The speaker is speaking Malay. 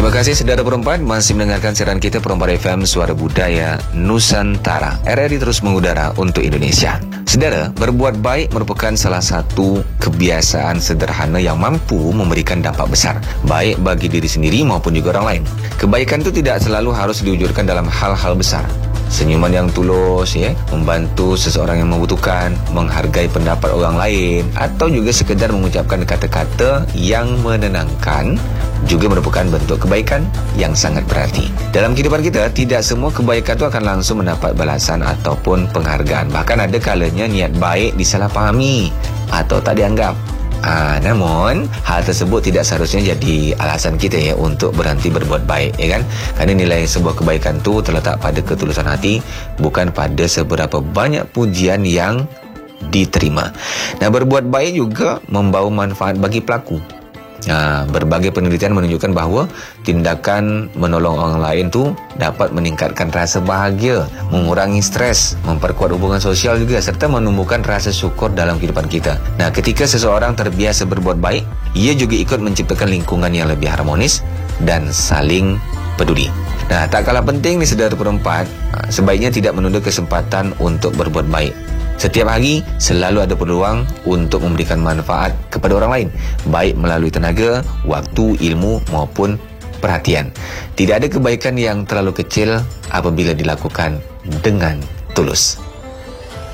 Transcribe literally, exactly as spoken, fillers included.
Terima kasih saudara Perempat masih mendengarkan siaran kita Perempat F M Suara Budaya Nusantara. R R I terus mengudara untuk Indonesia. Saudara, berbuat baik merupakan salah satu kebiasaan sederhana yang mampu memberikan dampak besar, baik bagi diri sendiri maupun juga orang lain. Kebaikan itu tidak selalu harus diwujudkan dalam hal-hal besar. Senyuman yang tulus, ya, membantu seseorang yang membutuhkan, menghargai pendapat orang lain, atau juga sekedar mengucapkan kata-kata yang menenangkan juga merupakan bentuk kebaikan yang sangat berarti. Dalam kehidupan kita, tidak semua kebaikan itu akan langsung mendapat balasan ataupun penghargaan. Bahkan ada kalanya niat baik disalahpahami atau tak dianggap. Ah, namun hal tersebut tidak seharusnya jadi alasan kita ya untuk berhenti berbuat baik, ya kan? Kerana nilai sebuah kebaikan tu terletak pada ketulusan hati, bukan pada seberapa banyak pujian yang diterima. Nah, berbuat baik juga membawa manfaat bagi pelaku. Nah, berbagai penelitian menunjukkan bahawa tindakan menolong orang lain tu dapat meningkatkan rasa bahagia, mengurangi stres, memperkuat hubungan sosial juga, serta menumbuhkan rasa syukur dalam kehidupan kita. Nah, ketika seseorang terbiasa berbuat baik, ia juga ikut menciptakan lingkungan yang lebih harmonis dan saling peduli. Nah, tak kalah penting ni saudara Perempat, sebaiknya tidak menunda kesempatan untuk berbuat baik. Setiap hari selalu ada peluang untuk memberikan manfaat kepada orang lain, baik melalui tenaga, waktu, ilmu maupun perhatian. Tidak ada kebaikan yang terlalu kecil apabila dilakukan dengan tulus.